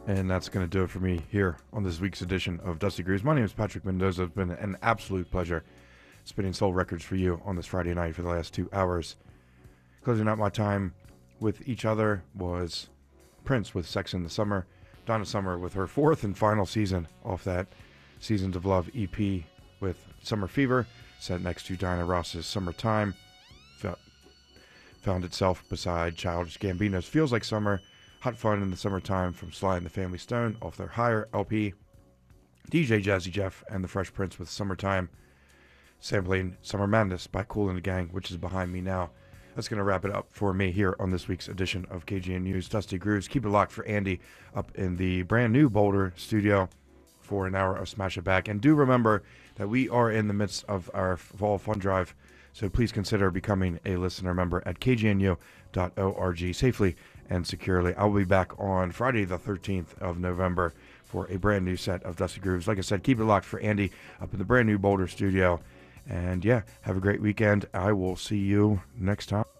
And that's going to do it for me here on this week's edition of Dusty Grooves. My name is Patrick Mendoza. It's been an absolute pleasure spinning soul records for you on this Friday night for the last 2 hours. Closing out my time with each other was Prince with Sex in the Summer, Donna Summer with her fourth and final season off that Seasons of Love EP with Summer Fever, set next to Diana Ross's Summertime. Found itself beside Childish Gambino's Feels Like Summer, Hot Fun in the Summertime from Sly and the Family Stone off their Higher LP. DJ Jazzy Jeff and the Fresh Prince with Summertime, sampling Summer Madness by Kool and the Gang, which is behind me now. That's going to wrap it up for me here on this week's edition of KGN News Dusty Grooves. Keep it locked for Andy up in the brand new Boulder studio for an hour of Smash It Back. And do remember that we are in the midst of our Fall Fund Drive, so please consider becoming a listener member at kgnu.org safely and securely. I'll be back on Friday the 13th of November for a brand new set of Dusty Grooves. Like I said, keep it locked for Andy up in the brand new Boulder studio. And yeah, have a great weekend. I will see you next time.